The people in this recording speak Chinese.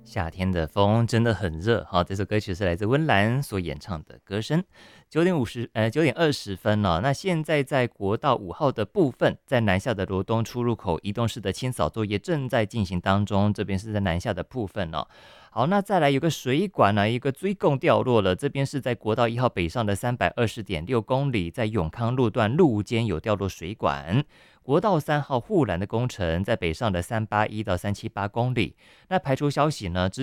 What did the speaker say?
夏天的风真的很热，好，这首歌曲是来自温岚所演唱的歌声。9点20分了，那现在在国道5号的部分，在南下的罗东出入口移动式的清扫作业正在进行当中，这边是在南下的部分哦。好，那再来有个水管呢、一个追供掉落了，这边是在国道1号北上的320.6公里，在永康路段路间有掉落水管。国道3号护栏的工程在北上的381到378公里。那排除消息呢，